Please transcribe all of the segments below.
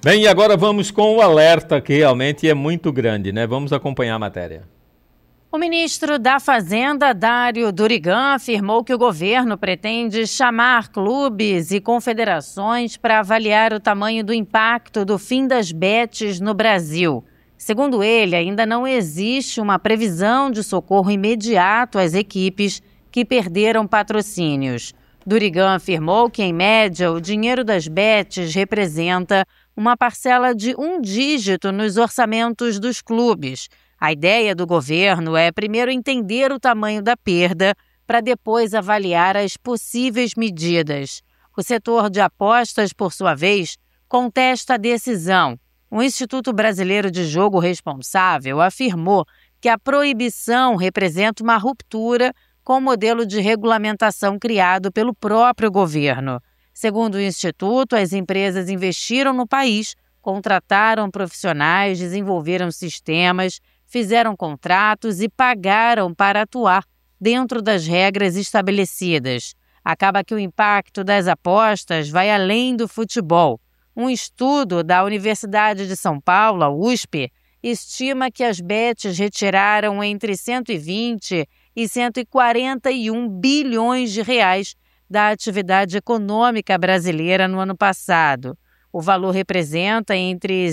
Bem, e agora vamos com o alerta, que realmente é muito grande, né? Vamos acompanhar a matéria. O ministro da Fazenda, Dário Durigan, afirmou que o governo pretende chamar clubes e confederações para avaliar o tamanho do impacto do fim das bets no Brasil. Segundo ele, ainda não existe uma previsão de socorro imediato às equipes que perderam patrocínios. Durigan afirmou que, em média, o dinheiro das bets representa uma parcela de 1 dígito nos orçamentos dos clubes. A ideia do governo é primeiro entender o tamanho da perda para depois avaliar as possíveis medidas. O setor de apostas, por sua vez, contesta a decisão. O Instituto Brasileiro de Jogo Responsável afirmou que a proibição representa uma ruptura com o modelo de regulamentação criado pelo próprio governo. Segundo o Instituto, as empresas investiram no país, contrataram profissionais, desenvolveram sistemas, fizeram contratos e pagaram para atuar dentro das regras estabelecidas. Acaba que o impacto das apostas vai além do futebol. Um estudo da Universidade de São Paulo, a USP, estima que as bets retiraram entre 120 e 141 bilhões de reais da atividade econômica brasileira no ano passado. O valor representa entre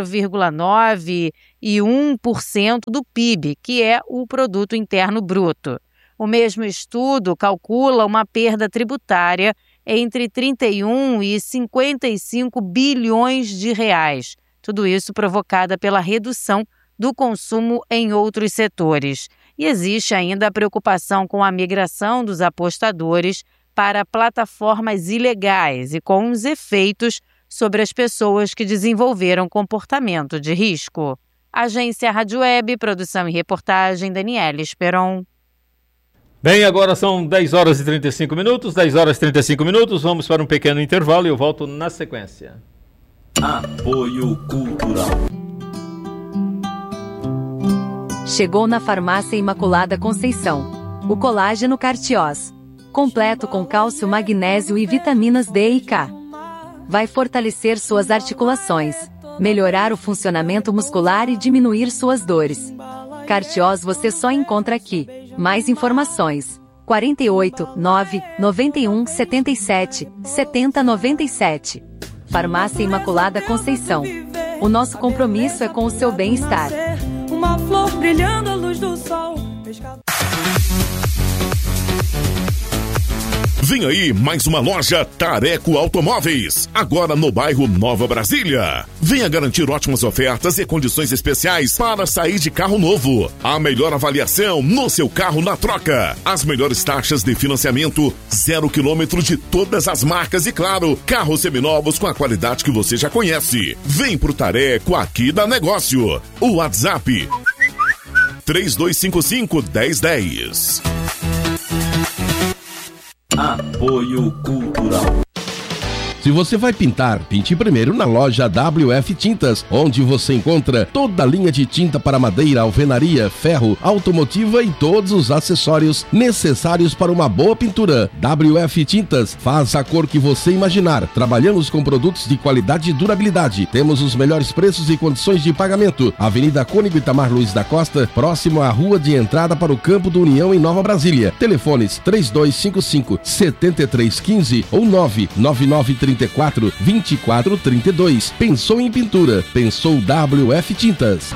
0,9% e 1% do PIB, que é o Produto Interno Bruto. O mesmo estudo calcula uma perda tributária entre 31 e 55 bilhões de reais. Tudo isso provocada pela redução do consumo em outros setores. E existe ainda a preocupação com a migração dos apostadores para plataformas ilegais e com os efeitos sobre as pessoas que desenvolveram comportamento de risco. Agência Rádio Web, produção e reportagem, Daniela Esperon. Bem, agora são 10 horas e 35 minutos, 10 horas e 35 minutos, vamos para um pequeno intervalo e eu volto na sequência. Apoio Cultural. Chegou na Farmácia Imaculada Conceição o colágeno Cartiós, completo com cálcio, magnésio e vitaminas D e K. Vai fortalecer suas articulações, melhorar o funcionamento muscular e diminuir suas dores. Cartiós você só encontra aqui. Mais informações: 48 9 91 77 70 97. Farmácia Imaculada Conceição. O nosso compromisso é com o seu bem-estar. Uma flor brilhando à luz do sol. Vem aí mais uma loja Tareco Automóveis, agora no bairro Nova Brasília. Venha garantir ótimas ofertas e condições especiais para sair de carro novo. A melhor avaliação no seu carro na troca. As melhores taxas de financiamento, 0 km de todas as marcas e, claro, carros seminovos com a qualidade que você já conhece. Vem pro Tareco, aqui dá negócio. O WhatsApp 3255-1010. Apoio Cultural. Se você vai pintar, pinte primeiro na loja WF Tintas, onde você encontra toda a linha de tinta para madeira, alvenaria, ferro, automotiva e todos os acessórios necessários para uma boa pintura. WF Tintas, faz a cor que você imaginar. Trabalhamos com produtos de qualidade e durabilidade. Temos os melhores preços e condições de pagamento. Avenida Cônigo Itamar Luiz da Costa, próximo à rua de entrada para o Campo do União em Nova Brasília. Telefones 3255-7315 ou 99934-2432. Pensou em pintura? Pensou WF Tintas.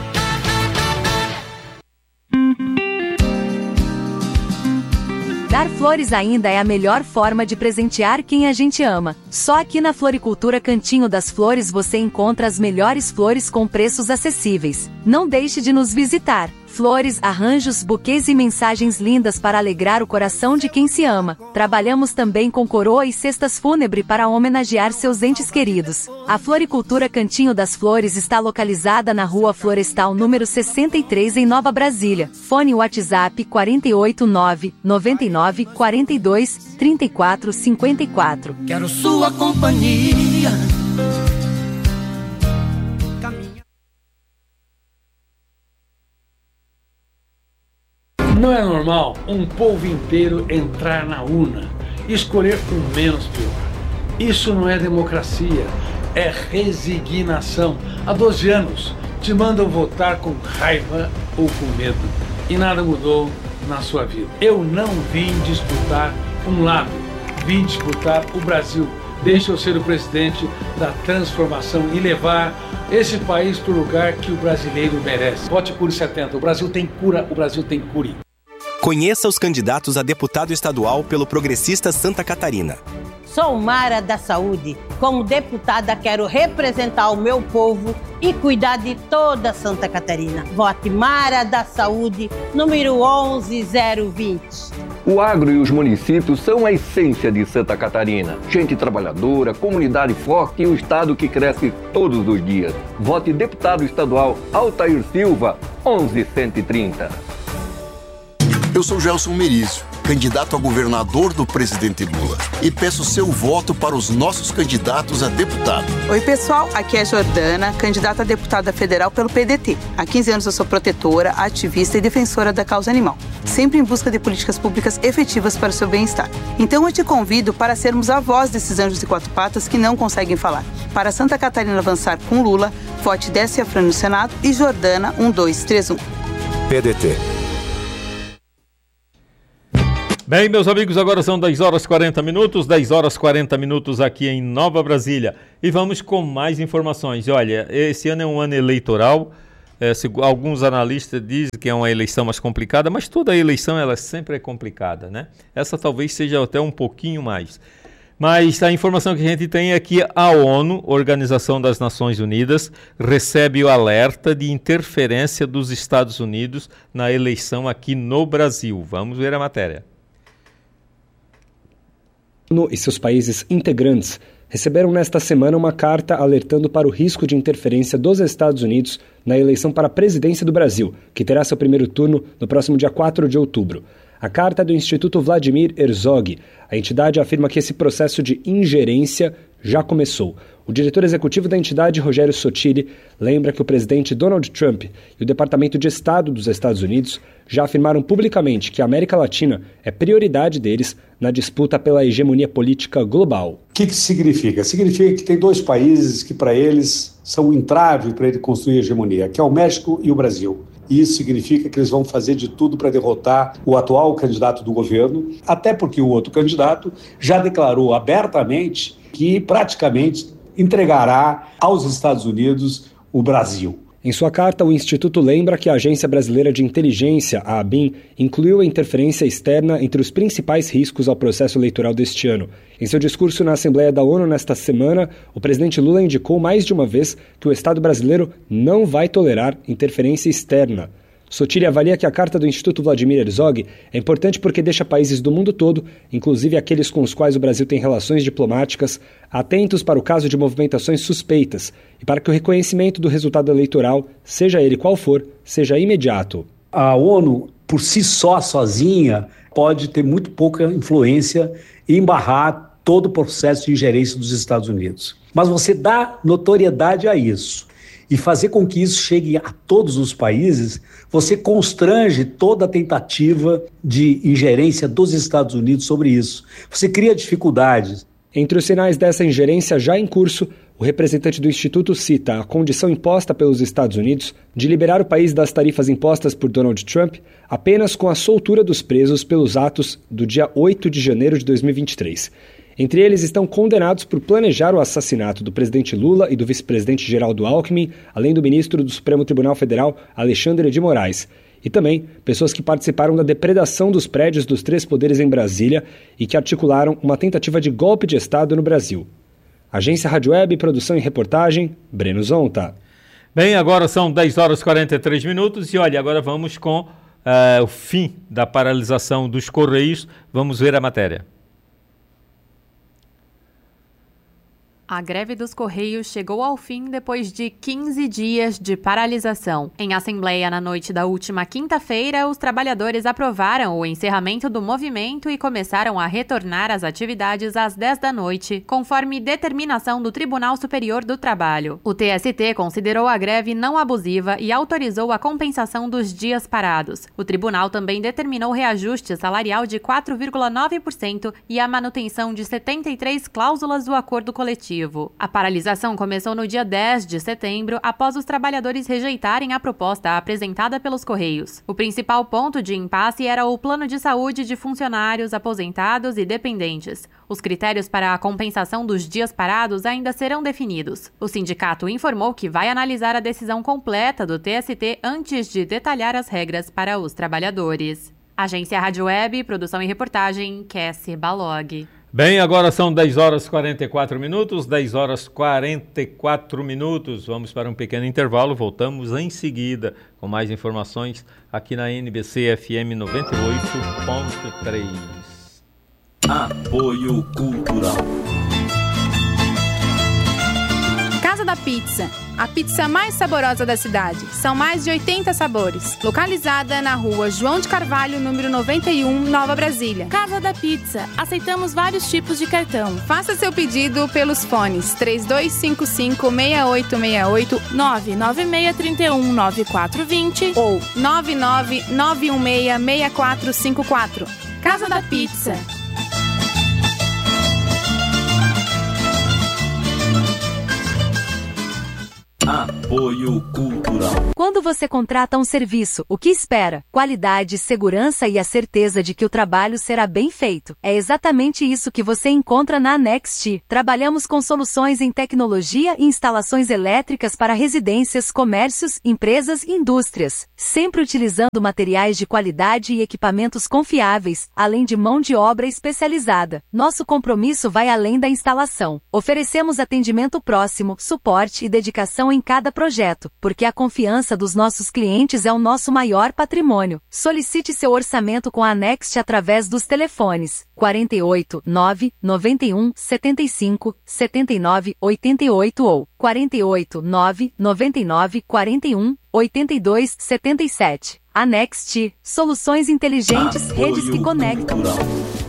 Dar flores ainda é a melhor forma de presentear quem a gente ama. Só aqui na Floricultura Cantinho das Flores você encontra as melhores flores com preços acessíveis. Não deixe de nos visitar. Flores, arranjos, buquês e mensagens lindas para alegrar o coração de quem se ama. Trabalhamos também com coroa e cestas fúnebre para homenagear seus entes queridos. A Floricultura Cantinho das Flores está localizada na Rua Florestal número 63 em Nova Brasília. Fone WhatsApp 489 99 42 34 54. Quero sua companhia. Não é normal um povo inteiro entrar na urna e escolher o menos pior. Isso não é democracia, é resignação. Há 12 anos te mandam votar com raiva ou com medo e nada mudou na sua vida. Eu não vim disputar um lado, vim disputar o Brasil. Deixa eu ser o presidente da transformação e levar esse país para o lugar que o brasileiro merece. Vote Cure 70. O Brasil tem cura, o Brasil tem cure. Conheça os candidatos a deputado estadual pelo Progressista Santa Catarina. Sou Mara da Saúde. Como deputada, quero representar o meu povo e cuidar de toda Santa Catarina. Vote Mara da Saúde, número 11020. O agro e os municípios são a essência de Santa Catarina. Gente trabalhadora, comunidade forte e um estado que cresce todos os dias. Vote deputado estadual Altair Silva, 11130. Eu sou Gelson Merizio, candidato a governador do presidente Lula, e peço seu voto para os nossos candidatos a deputado. Oi, pessoal, aqui é Jordana, candidata a deputada federal pelo PDT. Há 15 anos eu sou protetora, ativista e defensora da causa animal, sempre em busca de políticas públicas efetivas para o seu bem-estar. Então eu te convido para sermos a voz desses anjos de quatro patas que não conseguem falar. Para Santa Catarina avançar com Lula, vote Décia Fran no Senado e Jordana 1231. PDT. Bem, meus amigos, agora são 10 horas 40 minutos, 10 horas 40 minutos aqui em Nova Brasília. E vamos com mais informações. Olha, esse ano é um ano eleitoral. Alguns analistas dizem que é uma eleição mais complicada, mas toda eleição ela sempre é complicada, né? Essa talvez seja até um pouquinho mais. Mas a informação que a gente tem é que a ONU, Organização das Nações Unidas, recebe o alerta de interferência dos Estados Unidos na eleição aqui no Brasil. Vamos ver a matéria. E seus países integrantes receberam nesta semana uma carta alertando para o risco de interferência dos Estados Unidos na eleição para a presidência do Brasil, que terá seu primeiro turno no próximo dia 4 de outubro. A carta é do Instituto Vladimir Herzog. A entidade afirma que esse processo de ingerência já começou. O diretor executivo da entidade, Rogério Sottile, lembra que o presidente Donald Trump e o Departamento de Estado dos Estados Unidos já afirmaram publicamente que a América Latina é prioridade deles na disputa pela hegemonia política global. O que significa? Significa que tem dois países que para eles são um entrave para ele construir a hegemonia, que é o México e o Brasil. Isso significa que eles vão fazer de tudo para derrotar o atual candidato do governo, até porque o outro candidato já declarou abertamente que praticamente entregará aos Estados Unidos o Brasil. Em sua carta, o Instituto lembra que a Agência Brasileira de Inteligência, a ABIN, incluiu a interferência externa entre os principais riscos ao processo eleitoral deste ano. Em seu discurso na Assembleia da ONU nesta semana, o presidente Lula indicou mais de uma vez que o Estado brasileiro não vai tolerar interferência externa. Sottile avalia que a carta do Instituto Vladimir Herzog é importante porque deixa países do mundo todo, inclusive aqueles com os quais o Brasil tem relações diplomáticas, atentos para o caso de movimentações suspeitas e para que o reconhecimento do resultado eleitoral, seja ele qual for, seja imediato. A ONU, por si só, sozinha, pode ter muito pouca influência e embarrar todo o processo de ingerência dos Estados Unidos. Mas você dá notoriedade a isso e fazer com que isso chegue a todos os países, você constrange toda a tentativa de ingerência dos Estados Unidos sobre isso. Você cria dificuldades. Entre os sinais dessa ingerência já em curso, o representante do Instituto cita a condição imposta pelos Estados Unidos de liberar o país das tarifas impostas por Donald Trump apenas com a soltura dos presos pelos atos do dia 8 de janeiro de 2023. Entre eles estão condenados por planejar o assassinato do presidente Lula e do vice-presidente Geraldo Alckmin, além do ministro do Supremo Tribunal Federal, Alexandre de Moraes. E também pessoas que participaram da depredação dos prédios dos três poderes em Brasília e que articularam uma tentativa de golpe de Estado no Brasil. Agência Rádio Web, produção e reportagem, Breno Zonta. Bem, agora são 10 horas e 43 minutos e olha, agora vamos com o fim da paralisação dos Correios. Vamos ver a matéria. A greve dos Correios chegou ao fim depois de 15 dias de paralisação. Em assembleia na noite da última quinta-feira, os trabalhadores aprovaram o encerramento do movimento e começaram a retornar às atividades às 10 da noite, conforme determinação do Tribunal Superior do Trabalho. O TST considerou a greve não abusiva e autorizou a compensação dos dias parados. O tribunal também determinou reajuste salarial de 4,9% e a manutenção de 73 cláusulas do acordo coletivo. motivo. A paralisação começou no dia 10 de setembro, após os trabalhadores rejeitarem a proposta apresentada pelos Correios. O principal ponto de impasse era o plano de saúde de funcionários, aposentados e dependentes. Os critérios para a compensação dos dias parados ainda serão definidos. O sindicato informou que vai analisar a decisão completa do TST antes de detalhar as regras para os trabalhadores. Agência Rádio Web, produção e reportagem, Kessi Balog. Bem, agora são 10 horas e 44 minutos, 10 horas e 44 minutos. Vamos para um pequeno intervalo, voltamos em seguida com mais informações aqui na NBC FM 98.3. Apoio Cultural. Casa da Pizza, a pizza mais saborosa da cidade. São mais de 80 sabores. Localizada na rua João de Carvalho, número 91, Nova Brasília. Casa da Pizza, aceitamos vários tipos de cartão. Faça seu pedido pelos fones 3255-6868, 99631-9420 ou 99916-6454. Casa da Pizza. Apoio Cultural. Quando você contrata um serviço, o que espera? Qualidade, segurança e a certeza de que o trabalho será bem feito. É exatamente isso que você encontra na Next. Trabalhamos com soluções em tecnologia e instalações elétricas para residências, comércios, empresas e indústrias, sempre utilizando materiais de qualidade e equipamentos confiáveis, além de mão de obra especializada. Nosso compromisso vai além da instalação. Oferecemos atendimento próximo, suporte e dedicação em cada projeto, porque a confiança dos nossos clientes é o nosso maior patrimônio. Solicite seu orçamento com a Next através dos telefones 48 9 91 75 79 88 ou 48 9 99 41 82 77. A Next, soluções inteligentes, redes que conectam.